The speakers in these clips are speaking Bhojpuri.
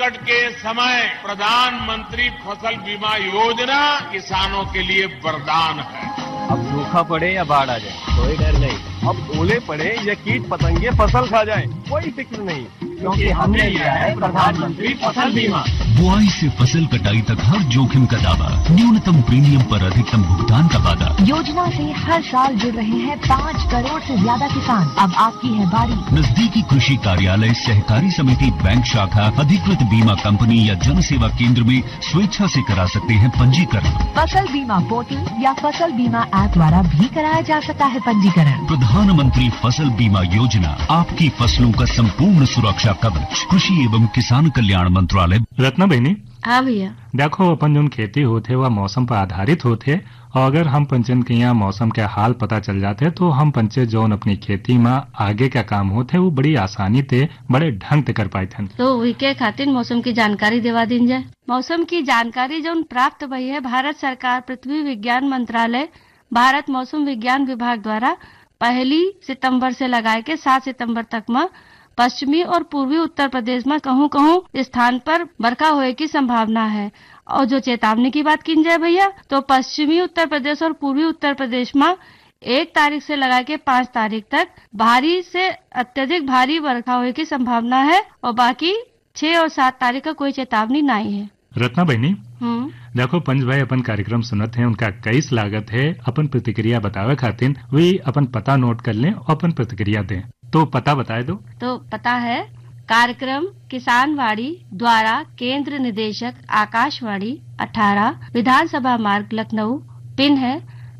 संकट के समय प्रधानमंत्री फसल बीमा योजना किसानों के लिए वरदान है। अब सूखा पड़े या बाढ़ आ जाए कोई डर नहीं। अब ओले पड़े या कीट पतंगे फसल खा जाए कोई फिक्र नहीं, क्योंकि हमने लिया है प्रधानमंत्री फसल बीमा। बुआई से फसल कटाई तक हर जोखिम का दावा, न्यूनतम प्रीमियम पर अधिकतम भुगतान का वादा। योजना से हर साल जुड़ रहे हैं 5 करोड़ से ज्यादा किसान। अब आपकी है बारी। नजदीकी कृषि कार्यालय, सहकारी समिति, बैंक शाखा, अधिकृत बीमा कंपनी या जन सेवा केंद्र में स्वेच्छा से करा सकते हैं पंजीकरण। फसल बीमा पोर्टल या फसल बीमा ऐप द्वारा भी कराया जा सकता है पंजीकरण। प्रधानमंत्री फसल बीमा योजना, आपकी फसलों का संपूर्ण सुरक्षा कवच। कृषि एवं किसान कल्याण मंत्रालय। रत्ना बहनी, हाँ भैया, देखो अपन जो खेती होते वह मौसम पर आधारित होते, और अगर हम पंचन के यहाँ मौसम के हाल पता चल जाते तो हम पंचे जो अपनी खेती में आगे क्या काम होते वो बड़ी आसानी से बड़े ढंग से कर पाए थे। तो वही के खातिर मौसम की जानकारी देवा दिन जाए। मौसम की जानकारी जो प्राप्त भई है भारत सरकार पृथ्वी विज्ञान मंत्रालय भारत मौसम विज्ञान विभाग द्वारा 1 सितंबर से लगाए के 7 सितंबर तक में पश्चिमी और पूर्वी उत्तर प्रदेश में कहूँ स्थान पर बरखा होने की संभावना है। और जो चेतावनी की बात की जाए भैया, तो पश्चिमी उत्तर प्रदेश और पूर्वी उत्तर प्रदेश में 1 तारीख से लगा के 5 तारीख तक भारी से अत्यधिक भारी बरखा होने की संभावना है, और बाकी 6 और 7 तारीख का कोई चेतावनी नहीं है। रत्ना बहनी, देखो पंच भाई अपन कार्यक्रम सुनत है, उनका कई स्वागत है। अपन प्रतिक्रिया बतावे खातिर वे अपन पता नोट कर लें और अपन प्रतिक्रिया दें। तो पता बताए दो। तो पता है कार्यक्रम किसानवाड़ी द्वारा केंद्र निदेशक आकाशवाणी 18 विधानसभा मार्ग लखनऊ, पिन है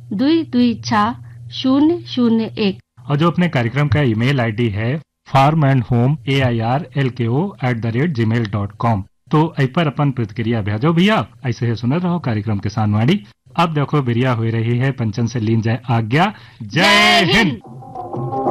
226001। और जो अपने कार्यक्रम का ईमेल आईडी है farmandhomeairlko@gmail.com। तो इस पर अपन प्रतिक्रिया भेजो भैया। ऐसे ही सुनत रहो कार्यक्रम किसानवाड़ी। अब देखो बिरिया हो रही है पंचन से लीन जाए आज्ञा। जय हिंद।